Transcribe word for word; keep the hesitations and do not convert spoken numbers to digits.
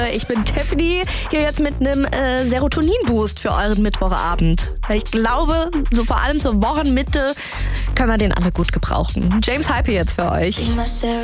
Ich bin Tiffany, hier jetzt mit einem äh, Serotonin-Boost für euren Mittwochabend. Ich glaube, so vor allem zur Wochenmitte können wir den alle gut gebrauchen. James Hype jetzt für euch.